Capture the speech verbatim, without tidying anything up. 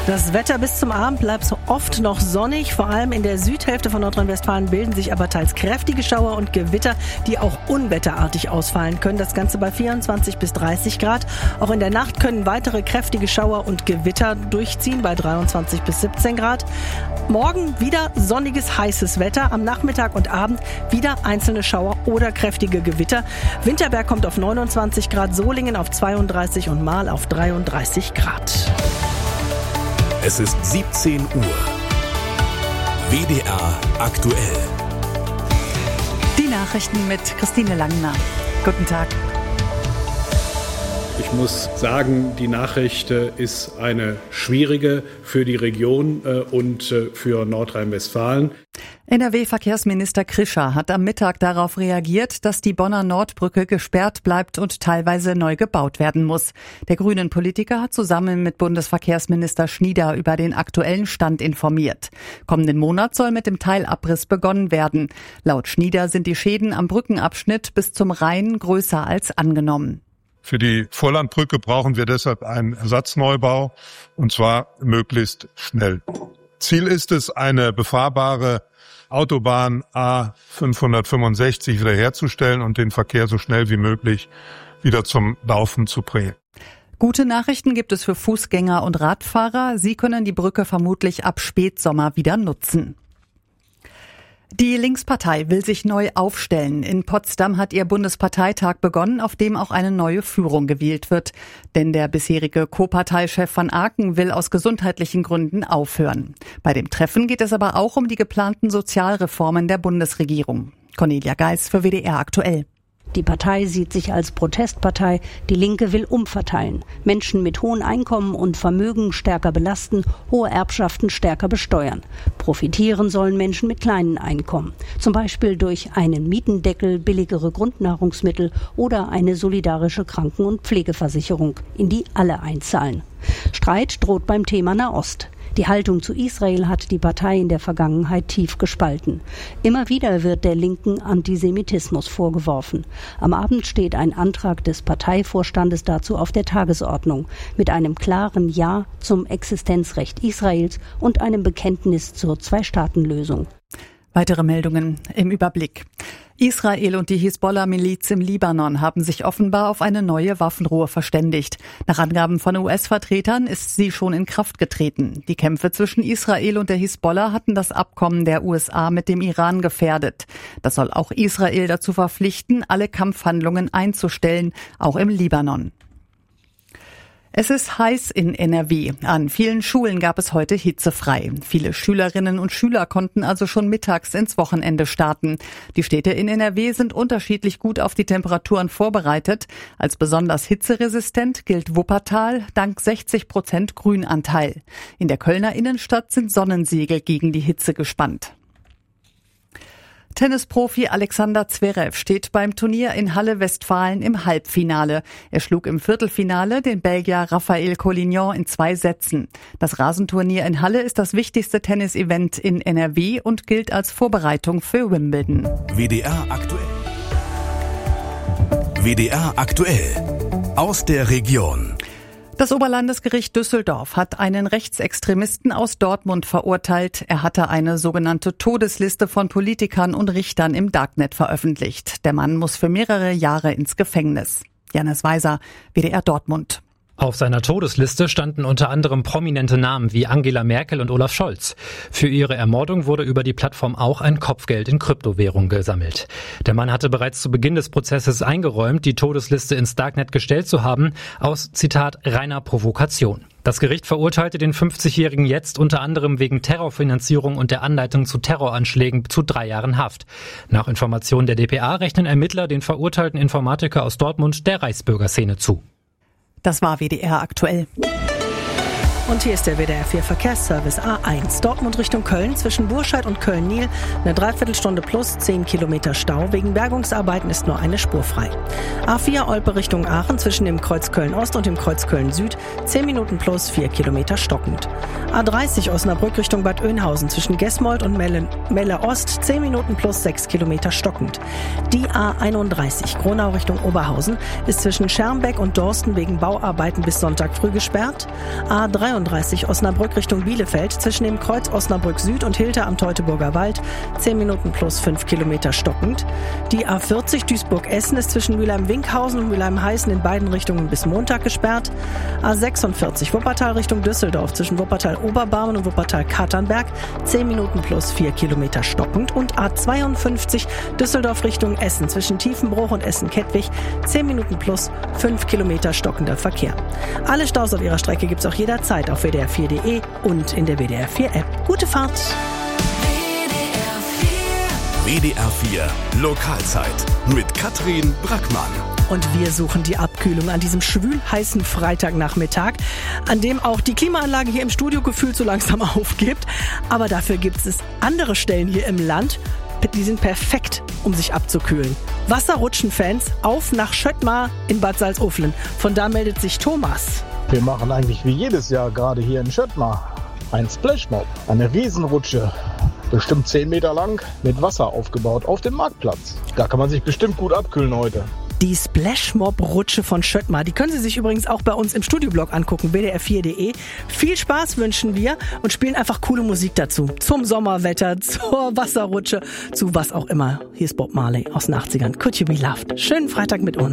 Das Wetter bis zum Abend bleibt so oft noch sonnig. Vor allem in der Südhälfte von Nordrhein-Westfalen bilden sich aber teils kräftige Schauer und Gewitter, die auch unwetterartig ausfallen können. Das Ganze bei vierundzwanzig bis dreißig Grad. Auch in der Nacht können weitere kräftige Schauer und Gewitter durchziehen bei dreiundzwanzig bis siebzehn Grad. Morgen wieder sonniges, heißes Wetter. Am Nachmittag und Abend wieder einzelne Schauer oder kräftige Gewitter. Winterberg kommt auf neunundzwanzig Grad, Solingen auf zweiunddreißig und Marl auf dreiunddreißig Grad. Es ist siebzehn Uhr. W D R aktuell. Die Nachrichten mit Christine Langner. Guten Tag. Ich muss sagen, die Nachricht ist eine schwierige für die Region und für Nordrhein-Westfalen. N R W-Verkehrsminister Krischer hat am Mittag darauf reagiert, dass die Bonner Nordbrücke gesperrt bleibt und teilweise neu gebaut werden muss. Der grünen Politiker hat zusammen mit Bundesverkehrsminister Schnieder über den aktuellen Stand informiert. Kommenden Monat soll mit dem Teilabriss begonnen werden. Laut Schnieder sind die Schäden am Brückenabschnitt bis zum Rhein größer als angenommen. Für die Vorlandbrücke brauchen wir deshalb einen Ersatzneubau, und zwar möglichst schnell. Ziel ist es, eine befahrbare Autobahn A fünfhundertfünfundsechzig wiederherzustellen und den Verkehr so schnell wie möglich wieder zum Laufen zu bringen. Gute Nachrichten gibt es für Fußgänger und Radfahrer. Sie können die Brücke vermutlich ab Spätsommer wieder nutzen. Die Linkspartei will sich neu aufstellen. In Potsdam hat ihr Bundesparteitag begonnen, auf dem auch eine neue Führung gewählt wird. Denn der bisherige Co-Parteichef van Aken will aus gesundheitlichen Gründen aufhören. Bei dem Treffen geht es aber auch um die geplanten Sozialreformen der Bundesregierung. Cornelia Geis für W D R aktuell. Die Partei sieht sich als Protestpartei. Die Linke will umverteilen. Menschen mit hohen Einkommen und Vermögen stärker belasten, hohe Erbschaften stärker besteuern. Profitieren sollen Menschen mit kleinen Einkommen. Zum Beispiel durch einen Mietendeckel, billigere Grundnahrungsmittel oder eine solidarische Kranken- und Pflegeversicherung, in die alle einzahlen. Streit droht beim Thema Nahost. Die Haltung zu Israel hat die Partei in der Vergangenheit tief gespalten. Immer wieder wird der Linken Antisemitismus vorgeworfen. Am Abend steht ein Antrag des Parteivorstandes dazu auf der Tagesordnung, mit einem klaren Ja zum Existenzrecht Israels und einem Bekenntnis zur Zwei-Staaten-Lösung. Weitere Meldungen im Überblick. Israel und die Hisbollah-Miliz im Libanon haben sich offenbar auf eine neue Waffenruhe verständigt. Nach Angaben von U S-Vertretern ist sie schon in Kraft getreten. Die Kämpfe zwischen Israel und der Hisbollah hatten das Abkommen der U S A mit dem Iran gefährdet. Das soll auch Israel dazu verpflichten, alle Kampfhandlungen einzustellen, auch im Libanon. Es ist heiß in N R W. An vielen Schulen gab es heute hitzefrei. Viele Schülerinnen und Schüler konnten also schon mittags ins Wochenende starten. Die Städte in N R W sind unterschiedlich gut auf die Temperaturen vorbereitet. Als besonders hitzeresistent gilt Wuppertal dank sechzig Prozent Grünanteil. In der Kölner Innenstadt sind Sonnensegel gegen die Hitze gespannt. Tennisprofi Alexander Zverev steht beim Turnier in Halle Westfalen im Halbfinale. Er schlug im Viertelfinale den Belgier Raphael Collignon in zwei Sätzen. Das Rasenturnier in Halle ist das wichtigste Tennisevent in N R W und gilt als Vorbereitung für Wimbledon. W D R aktuell. W D R aktuell. Aus der Region. Das Oberlandesgericht Düsseldorf hat einen Rechtsextremisten aus Dortmund verurteilt. Er hatte eine sogenannte Todesliste von Politikern und Richtern im Darknet veröffentlicht. Der Mann muss für mehrere Jahre ins Gefängnis. Janis Weiser, W D R Dortmund. Auf seiner Todesliste standen unter anderem prominente Namen wie Angela Merkel und Olaf Scholz. Für ihre Ermordung wurde über die Plattform auch ein Kopfgeld in Kryptowährung gesammelt. Der Mann hatte bereits zu Beginn des Prozesses eingeräumt, die Todesliste ins Darknet gestellt zu haben, aus, Zitat, reiner Provokation. Das Gericht verurteilte den fünfzigjährigen jetzt unter anderem wegen Terrorfinanzierung und der Anleitung zu Terroranschlägen zu drei Jahren Haft. Nach Informationen der D P A rechnen Ermittler den verurteilten Informatiker aus Dortmund der Reichsbürgerszene zu. Das war W D R aktuell. Und hier ist der W D R vier Verkehrsservice A eins. Dortmund Richtung Köln zwischen Burscheid und Köln-Nil. Eine Dreiviertelstunde plus zehn Kilometer Stau. Wegen Bergungsarbeiten ist nur eine Spur frei. A vier Olpe Richtung Aachen zwischen dem Kreuz Köln-Ost und dem Kreuz Köln-Süd. zehn Minuten plus vier Kilometer stockend. A dreißig Osnabrück Richtung Bad Oeynhausen zwischen Gesmold und Melle, Melle Ost. zehn Minuten plus sechs Kilometer stockend. Die A einunddreißig Gronau Richtung Oberhausen ist zwischen Schermbeck und Dorsten wegen Bauarbeiten bis Sonntag früh gesperrt. A dreiunddreißig zweiunddreißig Osnabrück Richtung Bielefeld zwischen dem Kreuz Osnabrück Süd und Hilter am Teutoburger Wald zehn Minuten plus fünf Kilometer stockend. Die A vierzig Duisburg-Essen ist zwischen Mülheim-Winkhausen und Mülheim-Heißen in beiden Richtungen bis Montag gesperrt. A sechsundvierzig Wuppertal Richtung Düsseldorf zwischen Wuppertal-Oberbarmen und Wuppertal-Katernberg zehn Minuten plus vier Kilometer stockend. Und A zweiundfünfzig Düsseldorf Richtung Essen zwischen Tiefenbruch und Essen-Kettwig zehn Minuten plus fünf Kilometer stockender Verkehr. Alle Staus auf ihrer Strecke gibt's auch jederzeit auf W D R vier Punkt de und in der W D R vier App. Gute Fahrt! W D R vier Lokalzeit mit Katrin Brackmann. Und wir suchen die Abkühlung an diesem schwül-heißen Freitagnachmittag, an dem auch die Klimaanlage hier im Studio gefühlt so langsam aufgibt. Aber dafür gibt es andere Stellen hier im Land, die sind perfekt, um sich abzukühlen. Wasserrutschen-Fans, auf nach Schöttmar in Bad Salzuflen. Von da meldet sich Thomas. Wir machen eigentlich wie jedes Jahr gerade hier in Schöttmar ein Splashmob. Eine Riesenrutsche, bestimmt zehn Meter lang, mit Wasser aufgebaut auf dem Marktplatz. Da kann man sich bestimmt gut abkühlen heute. Die Splashmob-Rutsche von Schöttmar, die können Sie sich übrigens auch bei uns im Studioblog angucken, W D R vier Punkt de. Viel Spaß wünschen wir und spielen einfach coole Musik dazu. Zum Sommerwetter, zur Wasserrutsche, zu was auch immer. Hier ist Bob Marley aus den achtzigern. Could You Be Loved? Schönen Freitag mit uns.